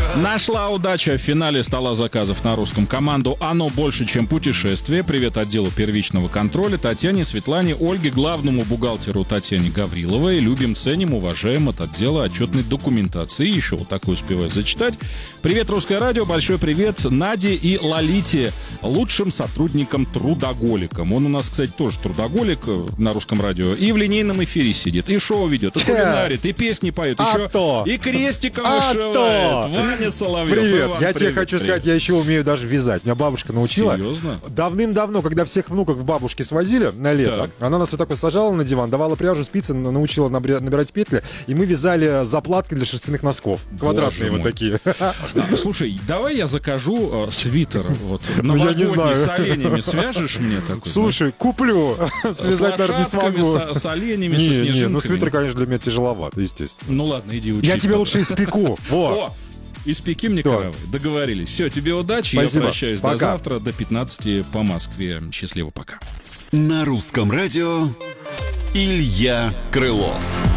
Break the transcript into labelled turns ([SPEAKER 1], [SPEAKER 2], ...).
[SPEAKER 1] Нашла удача в финале стола заказов на русском команду «Оно больше, чем путешествие». Привет отделу первичного контроля Татьяне, Светлане, Ольге, главному бухгалтеру Татьяне Гавриловой. Любим, ценим, уважаем от отдела отчетной документации. Еще вот такое успеваю зачитать. Привет, Русское радио. Большой привет Наде и Лолите, лучшим сотрудникам трудоголикам. Он у нас, кстати, тоже трудоголик на Русском радио. И в линейном эфире сидит, и шоу ведет, и кулинарит, и песни поет, еще и крестиком вышивает. Ваня Соловьев.
[SPEAKER 2] Привет, я тебе хочу сказать, я еще умею даже вязать. Меня бабушка научила.
[SPEAKER 1] Серьезно?
[SPEAKER 2] Давным-давно, когда всех внуков к бабушке свозили на лето, она нас вот так вот сажала на диван, давала пряжу, спицы, научила набирать петли, и мы вязали заплатки для шерстяных носков. Квадратные вот такие.
[SPEAKER 1] Слушай, давай я закажу свитер вот, новогодний с оленями. Свяжешь мне такой?
[SPEAKER 2] Слушай, куплю. Связать, наверное, не смогу.
[SPEAKER 1] С оленями, со снежинками.
[SPEAKER 2] Не, ну свитер, конечно, для меня тяжеловато, естественно.
[SPEAKER 1] Ну ладно, иди учись.
[SPEAKER 2] Я тебе лучше испеку.
[SPEAKER 1] О, испеки мне каравай. Договорились. Все, тебе удачи.
[SPEAKER 2] Спасибо.
[SPEAKER 1] Я прощаюсь. До завтра, до 15 по Москве. Счастливо, пока.
[SPEAKER 3] На Русском радио Илья Крылов.